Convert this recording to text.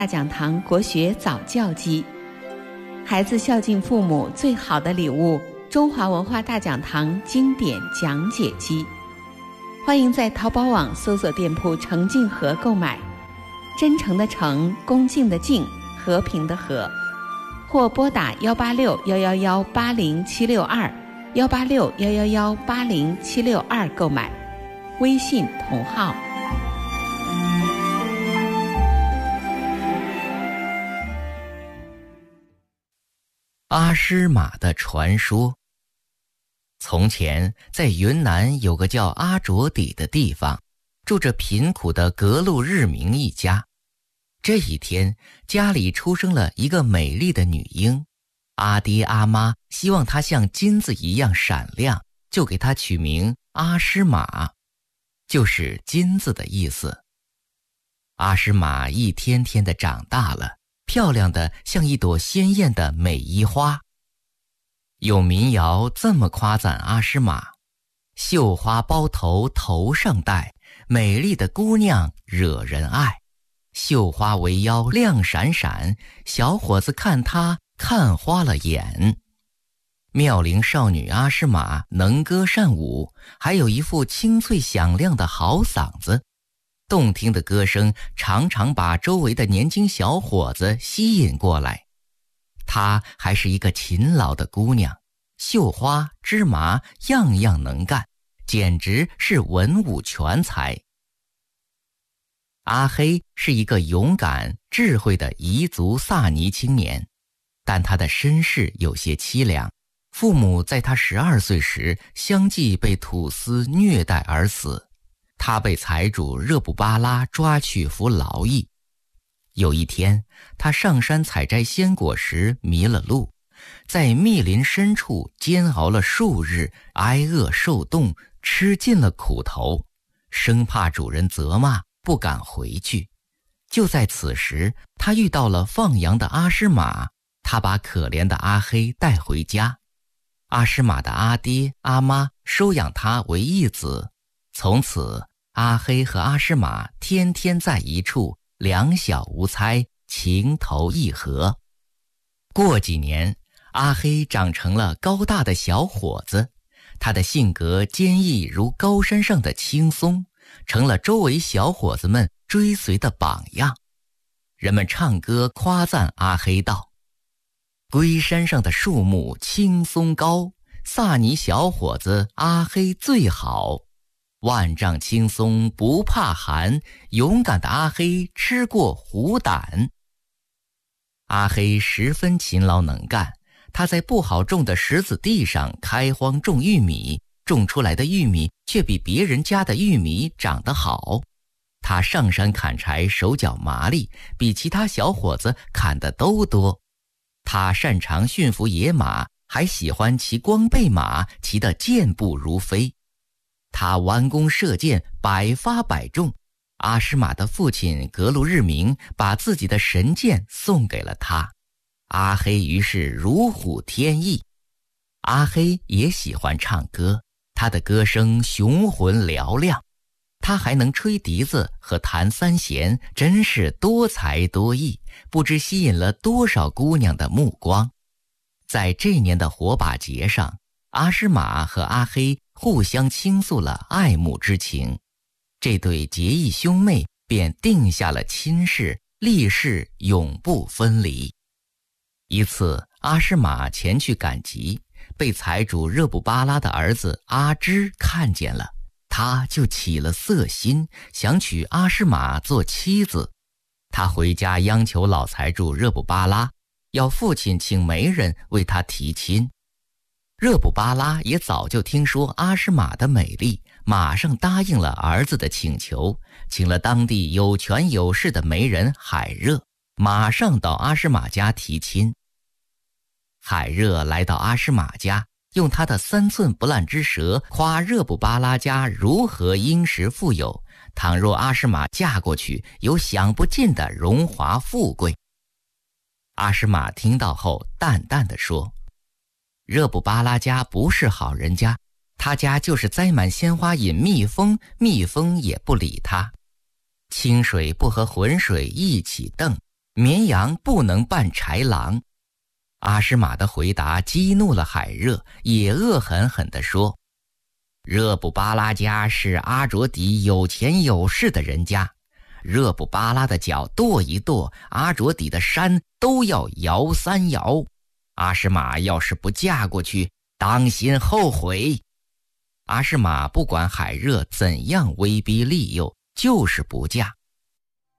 大讲堂国学早教机，孩子孝敬父母最好的礼物，中华文化大讲堂经典讲解机。欢迎在淘宝网搜索店铺诚敬和购买，真诚的诚，恭敬的敬，和平的和，或拨打186-111-80762，186-111-80762购买，微信同号。 阿诗玛的传说。从前，在云南有个叫阿卓底的地方，住着贫苦的格路日明一家。这一天，家里出生了一个美丽的女婴，阿爹阿妈希望她像金子一样闪亮，就给她取名阿诗玛，就是金子的意思。阿诗玛一天天地长大了，漂亮的像一朵鲜艳的美衣花。有民谣这么夸赞阿诗玛：绣花包头头上戴，美丽的姑娘惹人爱。绣花围腰亮闪闪，小伙子看她看花了眼。妙龄少女阿诗玛能歌善舞，还有一副清脆响亮的好嗓子，动听的歌声常常把周围的年轻小伙子吸引过来。她还是一个勤劳的姑娘，绣花织麻样样能干，简直是文武全才。阿黑是一个勇敢智慧的彝族萨尼青年，但他的身世有些凄凉，父母在他12岁时相继被土司虐待而死，他被财主热布巴拉抓去服劳役。有一天，他上山采摘鲜果时迷了路，在密林深处煎熬了数日，挨饿受冻，吃尽了苦头，生怕主人责骂，不敢回去。就在此时，他遇到了放羊的阿诗玛，他把可怜的阿黑带回家。阿诗玛的阿爹阿妈收养他为义子，从此阿黑和阿诗玛天天在一处，两小无猜，情投意合。过几年，阿黑长成了高大的小伙子，他的性格坚毅如高山上的青松，成了周围小伙子们追随的榜样。人们唱歌夸赞阿黑道：龟山上的树木青松高，萨尼小伙子阿黑最好。万丈青松不怕寒，勇敢的阿黑吃过虎胆。阿黑十分勤劳能干，他在不好种的石子地上开荒种玉米，种出来的玉米却比别人家的玉米长得好。他上山砍柴手脚麻利，比其他小伙子砍的都多。他擅长驯服野马，还喜欢骑光背马，骑得健步如飞。他弯弓射箭，百发百中。阿诗玛的父亲格路日明把自己的神箭送给了他，阿黑于是如虎添翼。阿黑也喜欢唱歌，他的歌声雄浑嘹亮，他还能吹笛子和弹三弦，真是多才多艺，不知吸引了多少姑娘的目光。在这年的火把节上，阿诗玛和阿黑互相倾诉了爱慕之情，这对结义兄妹便定下了亲事，立誓永不分离。一次，阿诗玛前去赶集，被财主热布巴拉的儿子阿芝看见了，他就起了色心，想娶阿诗玛做妻子。他回家央求老财主热布巴拉，要父亲请媒人为他提亲。热布巴拉也早就听说阿诗玛的美丽，马上答应了儿子的请求，请了当地有权有势的媒人海热，马上到阿诗玛家提亲。海热来到阿诗玛家，用他的3寸不烂之舌夸热布巴拉家如何殷实富有，倘若阿诗玛嫁过去，有享不尽的荣华富贵。阿诗玛听到后淡淡地说：热布巴拉家不是好人家，他家就是栽满鲜花引蜜蜂，蜜蜂也不理他。清水不和浑水一起瞪， 绵羊不能扮豺狼。阿诗玛的回答激怒了海热，也恶狠狠地说：热布巴拉家是阿卓底有钱有势的人家，热布巴拉的脚跺一跺，阿卓底的山都要摇3摇。阿诗玛要是不嫁过去，当心后悔。阿诗玛不管海热怎样威逼利诱，就是不嫁。